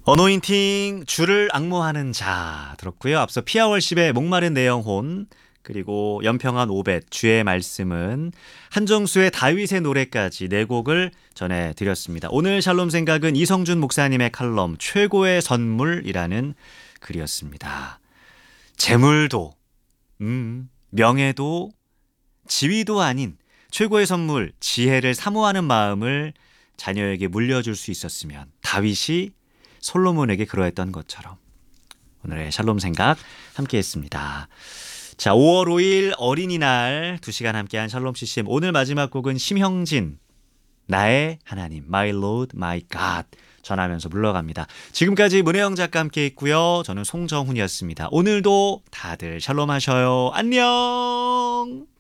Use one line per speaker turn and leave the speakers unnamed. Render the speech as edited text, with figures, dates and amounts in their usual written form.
어노인팅 주를 앙모하는 자 들었고요. 앞서 피아월십의 목마른 내 영혼, 그리고 연평한 오벳 주의 말씀은, 한정수의 다윗의 노래까지 네 곡을 전해드렸습니다. 오늘 샬롬 생각은 이성준 목사님의 칼럼 최고의 선물이라는 글이었습니다. 재물도 명예도 지위도 아닌 최고의 선물, 지혜를 사모하는 마음을 자녀에게 물려줄 수 있었으면 다윗이 솔로몬에게 그러했던 것처럼. 오늘의 샬롬 생각 함께 했습니다. 자, 5월 5일 어린이날 2시간 함께한 샬롬 CCM. 오늘 마지막 곡은 심형진, 나의 하나님, My Lord, My God 전하면서 물러갑니다. 지금까지 문혜영 작가 함께 했고요. 저는 송정훈이었습니다. 오늘도 다들 샬롬 하셔요. 안녕.